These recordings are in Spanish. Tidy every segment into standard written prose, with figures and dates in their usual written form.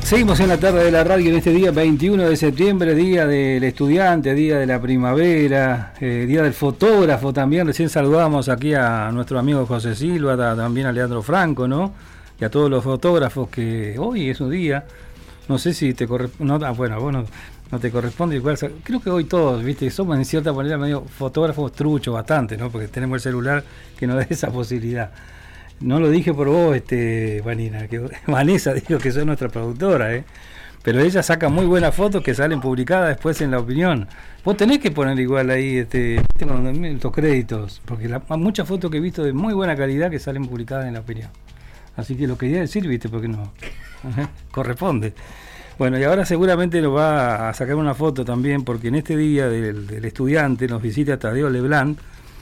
Seguimos en la tarde de la radio en este día 21 de septiembre, día del estudiante, día de la primavera, día del fotógrafo también. Recién saludamos aquí a nuestro amigo José Silva, también a Leandro Franco, ¿no? Y a todos los fotógrafos que hoy es un día, no sé si te corresponde, bueno, vos no te corresponde igual. Creo que hoy todos, viste, somos en cierta manera medio fotógrafos truchos bastante, ¿no? Porque tenemos el celular que nos da esa posibilidad. No lo dije por vos, Vanina, que Vanessa dijo que soy nuestra productora, pero ella saca muy buenas fotos que salen publicadas después en La Opinión. Vos tenés que poner igual ahí los créditos, porque muchas fotos que he visto de muy buena calidad que salen publicadas en La Opinión. Así que lo quería decir, viste, porque no corresponde. Bueno, y ahora seguramente nos va a sacar una foto también, porque en este día del estudiante nos visita Tadeo Lebrand,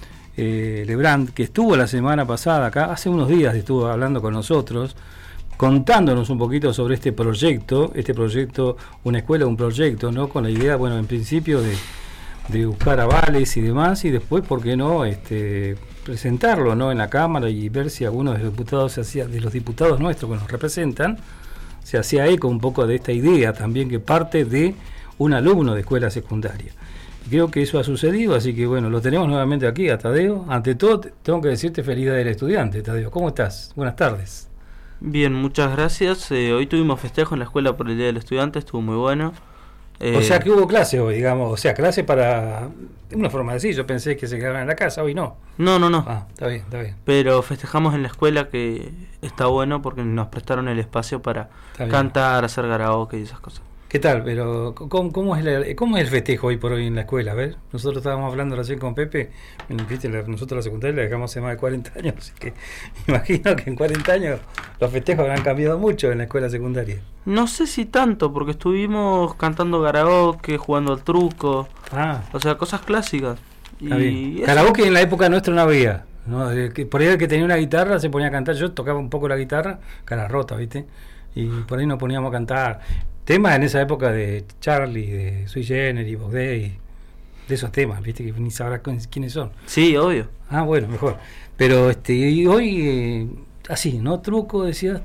que estuvo la semana pasada acá, hace unos días estuvo hablando con nosotros, contándonos un poquito sobre este proyecto, una escuela, un proyecto, ¿no? Con la idea, bueno, en principio de buscar avales y demás, y después, ¿por qué no?, presentarlo, ¿no?, en la Cámara y ver si algunos de los diputados nuestros que nos representan, se hacía eco un poco de esta idea también que parte de un alumno de escuela secundaria. Creo que eso ha sucedido, así que bueno, lo tenemos nuevamente aquí a Tadeo. Ante todo, tengo que decirte feliz día del estudiante, Tadeo. ¿Cómo estás? Buenas tardes. Bien, muchas gracias. Hoy tuvimos festejo en la escuela por el Día del Estudiante, estuvo muy bueno. O sea que hubo clase hoy, digamos, clase para... Una forma de decir, yo pensé que se quedaban en la casa, hoy no. No. Ah, está bien. Pero festejamos en la escuela, que está bueno porque nos prestaron el espacio para cantar, hacer karaoke y esas cosas. ¿Qué tal? Pero ¿cómo es el festejo hoy por hoy en la escuela? A ver, nosotros estábamos hablando recién con Pepe, nosotros la secundaria la dejamos hace más de 40 años, así que imagino que en 40 años los festejos habrán cambiado mucho en la escuela secundaria. No sé si tanto, porque estuvimos cantando karaoke, jugando al truco, o sea, cosas clásicas. Y karaoke en la época nuestra no había, ¿no? Por ahí el que tenía una guitarra se ponía a cantar, yo tocaba un poco la guitarra, cara rota, ¿viste? Y por ahí nos poníamos a cantar temas en esa época de Charlie, de Sui Generis, Bob Day, de esos temas, viste, que ni sabrás quiénes son. Sí, obvio. Ah, bueno, mejor. Pero y hoy, así, ¿no? Truco,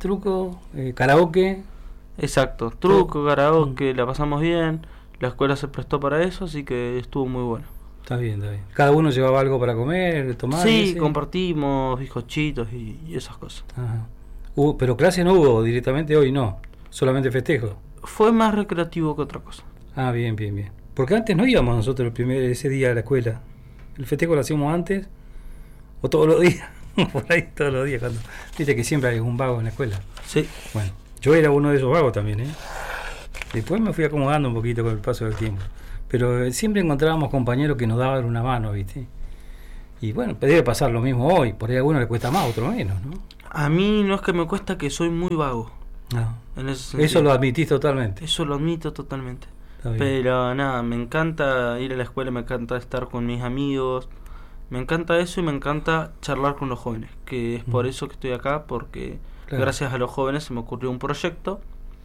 karaoke. Exacto, truco, karaoke, la pasamos bien, la escuela se prestó para eso, así que estuvo muy bueno. Está bien. ¿Cada uno llevaba algo para comer, tomar? Sí, compartimos bizcochitos y esas cosas. Ajá. Pero clase no hubo directamente hoy, no, solamente festejo. Fue más recreativo que otra cosa. Ah, bien. Porque antes no íbamos nosotros ese día a la escuela. El festejo lo hacíamos antes, o todos los días, por ahí todos los días. Viste que siempre hay un vago en la escuela. Sí. Bueno, yo era uno de esos vagos también, Después me fui acomodando un poquito con el paso del tiempo. Pero siempre encontrábamos compañeros que nos daban una mano, ¿viste? Y bueno, debe pasar lo mismo hoy. Por ahí a uno le cuesta más, a otro menos, ¿no? A mí no es que me cuesta, que soy muy vago. No. Eso lo admitís totalmente. Eso lo admito totalmente. Pero nada, me encanta ir a la escuela, me encanta estar con mis amigos, me encanta eso y me encanta charlar con los jóvenes, que es por eso que estoy acá, porque gracias a los jóvenes se me ocurrió un proyecto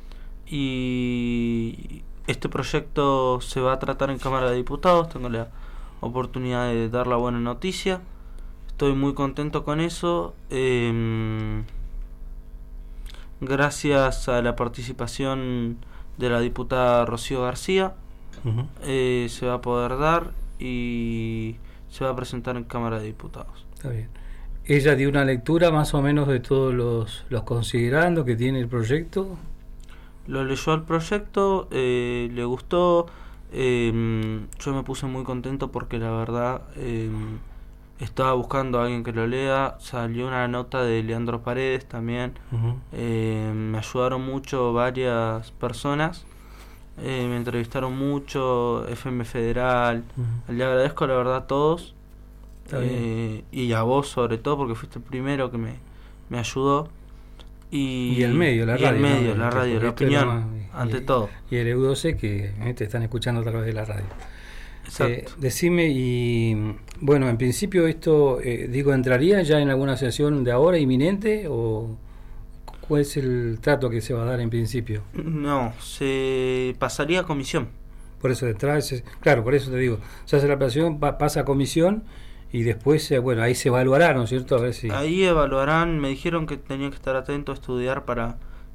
y este proyecto se va a tratar en Cámara de Diputados. Tengo la oportunidad de dar la buena noticia, estoy muy contento con eso. Gracias a la participación de la diputada Rocío García, se va a poder dar y se va a presentar en Cámara de Diputados. Está bien. ¿Ella dio una lectura más o menos de todos los considerandos que tiene el proyecto? Lo leyó al proyecto, le gustó, yo me puse muy contento porque la verdad estaba buscando a alguien que lo lea, salió una nota de Leandro Paredes también, me ayudaron mucho varias personas, me entrevistaron mucho, FM Federal, le agradezco la verdad a todos, y a vos sobre todo porque fuiste el primero que me ayudó. Y el medio, la radio, la radio, la opinión, ante todo. Y el EU12 que te están escuchando a través de la radio. Exacto. Decime, y bueno, en principio esto, ¿entraría ya en alguna sesión de ahora inminente o cuál es el trato que se va a dar en principio? No, se pasaría a comisión. Por eso detrás, claro, por eso te digo, se hace la aprobación, pasa a comisión y después, ahí se evaluará, ¿no es cierto? A ver si... Ahí evaluarán, me dijeron que tenía que estar atento a estudiar para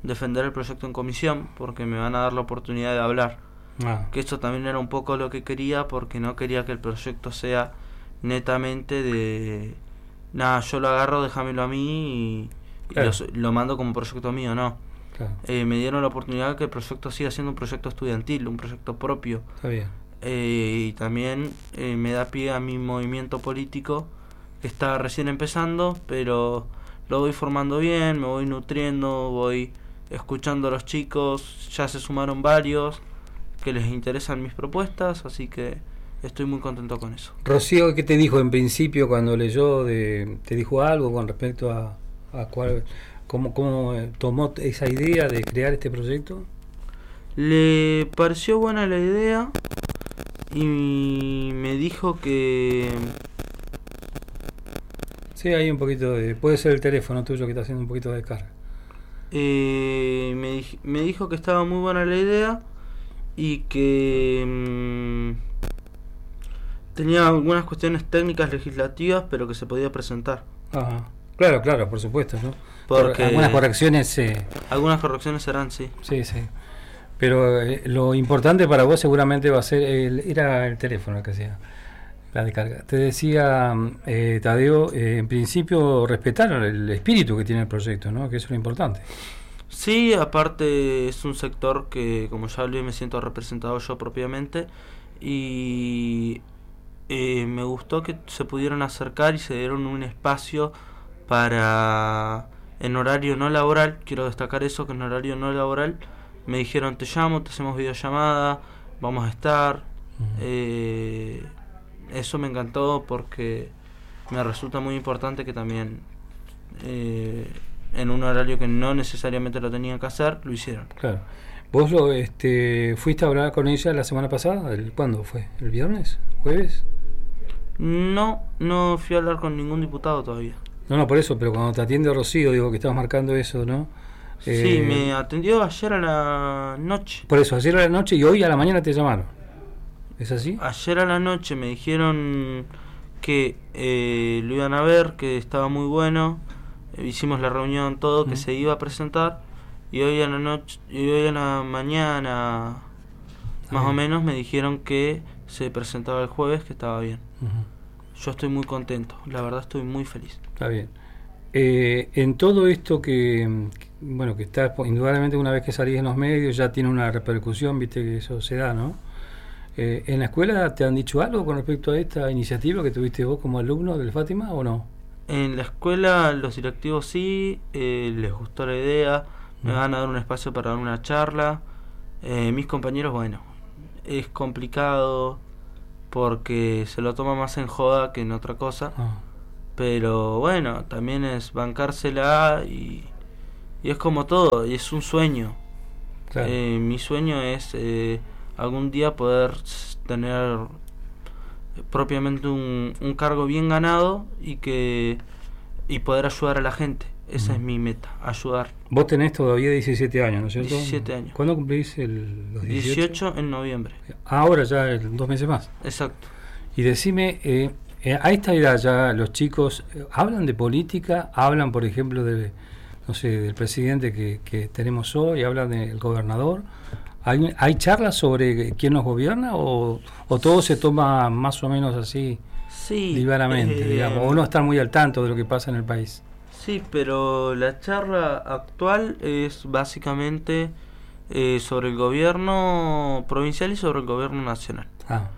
defender el proyecto en comisión, porque me van a dar la oportunidad de hablar. Que esto también era un poco lo que quería, porque no quería que el proyecto sea netamente de nada, yo lo agarro, déjamelo a mí y claro, lo mando como proyecto mío, no. Claro. Me dieron la oportunidad de que el proyecto siga siendo un proyecto estudiantil, un proyecto propio. Está bien. Y también me da pie a mi movimiento político, que está recién empezando, pero lo voy formando bien, me voy nutriendo, voy escuchando a los chicos, ya se sumaron varios que les interesan mis propuestas, así que estoy muy contento con eso. Rocío, ¿qué te dijo en principio cuando leyó? ¿Te dijo algo con respecto a cómo tomó esa idea de crear este proyecto? Le pareció buena la idea y me dijo que... Sí, hay un poquito de... Puede ser el teléfono tuyo que está haciendo un poquito de descarga. Me dijo que estaba muy buena la idea y que tenía algunas cuestiones técnicas legislativas, pero que se podía presentar. Ajá. Claro, por supuesto, ¿no? Porque algunas correcciones... algunas correcciones serán, sí. Sí. Pero lo importante para vos seguramente va a ser... era el teléfono el que hacía la descarga. Te decía, Tadeo, en principio respetaron el espíritu que tiene el proyecto, ¿no? Que eso es lo importante. Sí, aparte es un sector que, como ya hablé, me siento representado yo propiamente y me gustó que se pudieron acercar y se dieron un espacio para, en horario no laboral, quiero destacar eso, que en horario no laboral me dijeron te llamo, te hacemos videollamada, vamos a estar. Eso me encantó porque me resulta muy importante que también en un horario que no necesariamente lo tenían que hacer, lo hicieron. Claro. ¿Vos fuiste a hablar con ella la semana pasada? ¿Cuándo fue? ¿El viernes? ¿Jueves? No fui a hablar con ningún diputado todavía. No, por eso, pero cuando te atiende Rocío, digo que estabas marcando eso, ¿no? Sí, me atendió ayer a la noche. Por eso, ayer a la noche y hoy a la mañana te llamaron. ¿Es así? Ayer a la noche me dijeron que lo iban a ver, que estaba muy bueno. Hicimos la reunión, todo, que se iba a presentar. Y hoy a la noche, y hoy a la mañana, más o menos, me dijeron que se presentaba el jueves, que estaba bien. Yo estoy muy contento, la verdad estoy muy feliz. Está bien. En todo esto que está, indudablemente una vez que salís en los medios ya tiene una repercusión, viste que eso se da, ¿no? ¿En la escuela te han dicho algo con respecto a esta iniciativa que tuviste vos como alumno del Fátima o no? En la escuela los directivos sí, les gustó la idea, me van a dar un espacio para dar una charla. Mis compañeros, bueno, es complicado porque se lo toma más en joda que en otra cosa. Pero bueno, también es bancársela y es como todo, y es un sueño. Claro. Mi sueño es algún día poder tener propiamente un cargo bien ganado y poder ayudar a la gente. Esa es mi meta, ayudar. Vos tenés todavía 17 años, ¿no es cierto? 17 años. ¿Cuándo cumplís los 18 en noviembre. Ahora ya 2 meses más. Exacto. Y decime, a esta edad ya los chicos hablan de política, hablan por ejemplo del presidente que tenemos hoy, hablan del gobernador. ¿Hay charlas sobre quién nos gobierna o todo se toma más o menos así livianamente, digamos, o no están muy al tanto de lo que pasa en el país? Sí, pero la charla actual es básicamente sobre el gobierno provincial y sobre el gobierno nacional.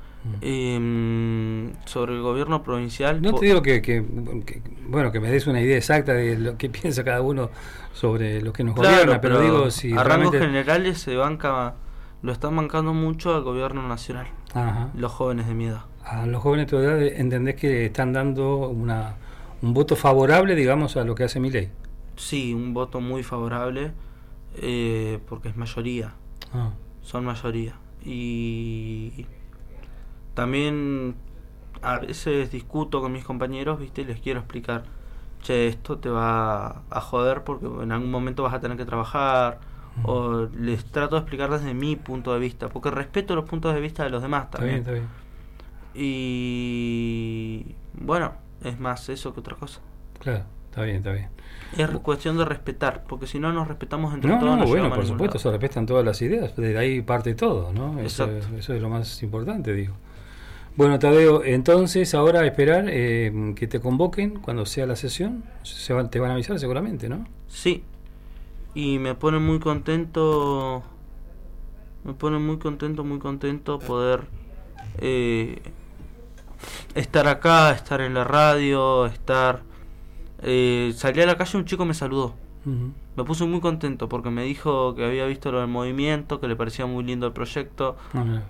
Sobre el gobierno provincial. No te digo que me des una idea exacta de lo que piensa cada uno sobre lo que nos gobierna, pero digo si a rangos generales lo están bancando mucho al gobierno nacional. Los jóvenes de mi edad. A los jóvenes de tu edad entendés que están dando un voto favorable, digamos, a lo que hace Milei. Sí, un voto muy favorable porque es mayoría. Son mayoría. Y también a veces discuto con mis compañeros, ¿viste? Y les quiero explicar, esto te va a joder porque en algún momento vas a tener que trabajar. O les trato de explicar desde mi punto de vista, porque respeto los puntos de vista de los demás también. Está bien. Y bueno, es más eso que otra cosa. Claro, está bien, está bien. Es cuestión de respetar, porque si no nos respetamos entre No, todos. no, nos bueno, llevamos a por ningún supuesto, lado. se respetan todas las ideas, de ahí parte todo, ¿no? Eso es lo más importante, digo. Bueno, Tadeo, entonces ahora esperar que te convoquen cuando sea la sesión. Te van a avisar seguramente, ¿no? Sí, y me pone muy contento, muy contento poder estar acá, estar en la radio, salí a la calle, un chico me saludó. Uh-huh. Me puse muy contento porque me dijo que había visto lo del movimiento, que le parecía muy lindo el proyecto. Uh-huh.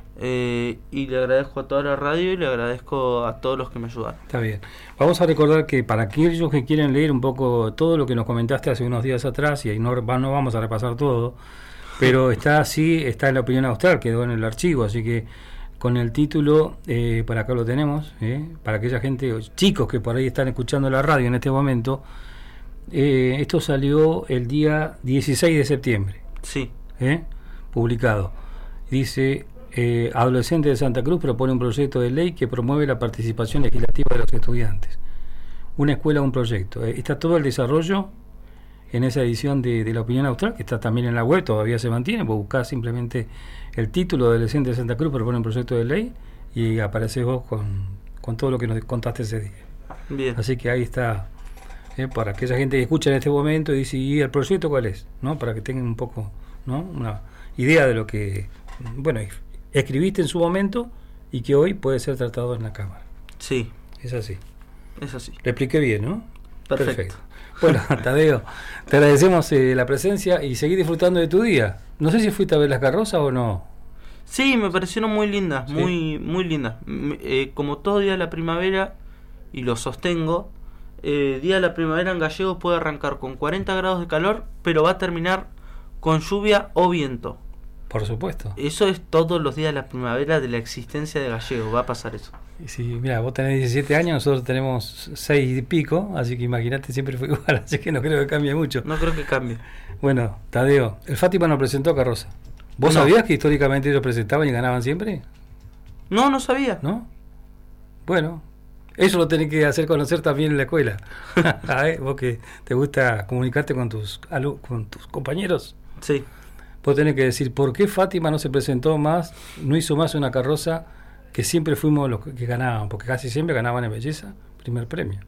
Y le agradezco a toda la radio y le agradezco a todos los que me ayudaron. Está bien. Vamos a recordar que para aquellos que quieren leer un poco todo lo que nos comentaste hace unos días atrás, y ahí no vamos a repasar todo, pero está en La Opinión Austral, quedó en el archivo, así que con el título, para acá lo tenemos, para aquella gente, chicos que por ahí están escuchando la radio en este momento, esto salió el día 16 de septiembre. Sí. Publicado. Dice, Adolescentes de Santa Cruz propone un proyecto de ley que promueve la participación legislativa de los estudiantes. Una escuela, un proyecto. Está todo el desarrollo en esa edición de La Opinión Austral, que está también en la web, todavía se mantiene, vos buscás simplemente el título de Adolescentes de Santa Cruz propone un proyecto de ley y apareces vos con todo lo que nos contaste ese día. Bien. Así que ahí está, para aquella gente que escucha en este momento y dice, ¿y el proyecto cuál es? ¿No? Para que tengan un poco, ¿no?, una idea de lo que, bueno, escribiste en su momento y que hoy puede ser tratado en la Cámara. Sí. Es así. Es así. Le expliqué bien, ¿no? Perfecto. Bueno, Tadeo, te agradecemos la presencia y seguir disfrutando de tu día. No sé si fuiste a ver las carrozas o no. Sí, me parecieron muy lindas, ¿Sí? muy lindas. Como todo día de la primavera, y lo sostengo, día de la primavera en Gallegos puede arrancar con 40 grados de calor, pero va a terminar con lluvia o viento. Por supuesto. Eso es todos los días de la primavera de la existencia de Gallegos, va a pasar eso. Sí, mira, vos tenés 17 años, nosotros tenemos 6 y pico, así que imagínate, siempre fue igual, así que no creo que cambie mucho. No creo que cambie. Bueno, Tadeo, el Fátima nos presentó a Carroza. ¿Vos sabías que históricamente ellos presentaban y ganaban siempre? No, no sabía. ¿No? Bueno, eso lo tenés que hacer conocer también en la escuela. Vos que te gusta comunicarte con tus compañeros. Sí. Vos tenés que decir, ¿por qué Fátima no se presentó más, no hizo más una carroza que siempre fuimos los que ganaban? Porque casi siempre ganaban en belleza, primer premio.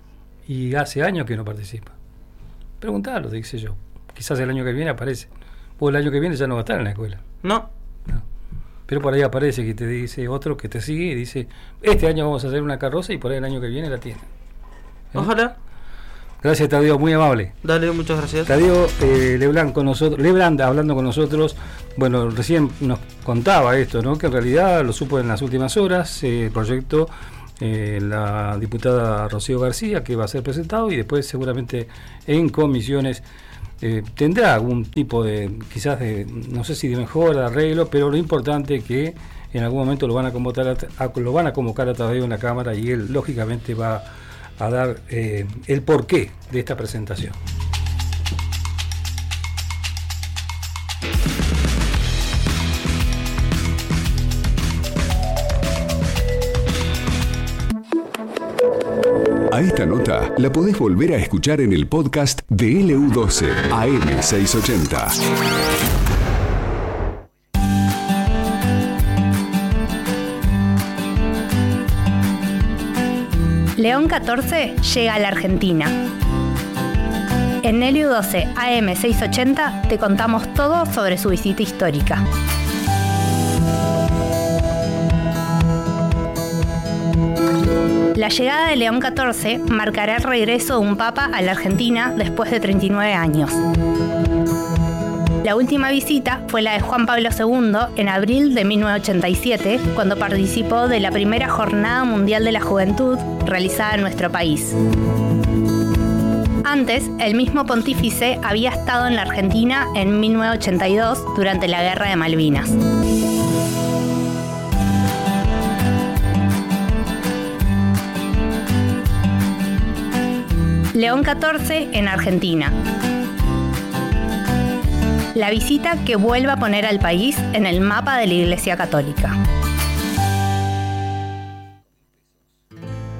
Y hace años que no participa. Preguntalo, dice yo. Quizás el año que viene aparece. O el año que viene ya no va a estar en la escuela. No. Pero por ahí aparece que te dice otro que te sigue y dice, este año vamos a hacer una carroza y por ahí el año que viene la tiene. Ojalá. Gracias, Tadeo, muy amable. Dale, muchas gracias. Tadeo Leblanc con nosotros, Leblanc hablando con nosotros. Bueno, recién nos contaba esto, ¿no?, que en realidad lo supo en las últimas horas, el proyecto, la diputada Rocío García, que va a ser presentado y después seguramente en comisiones tendrá algún tipo de, quizás de, no sé si de mejora, de arreglo, pero lo importante es que en algún momento lo van a convocar a Tadeo en la Cámara y él lógicamente va a dar el porqué de esta presentación. A esta nota la podés volver a escuchar en el podcast de LU12 AM680. León 14 llega a la Argentina. En LU12 AM680 te contamos todo sobre su visita histórica. La llegada de León 14 marcará el regreso de un papa a la Argentina después de 39 años. La última visita fue la de Juan Pablo II en abril de 1987, cuando participó de la primera Jornada Mundial de la Juventud realizada en nuestro país. Antes, el mismo pontífice había estado en la Argentina en 1982 durante la Guerra de Malvinas. León 14 en Argentina. La visita que vuelve a poner al país en el mapa de la Iglesia Católica.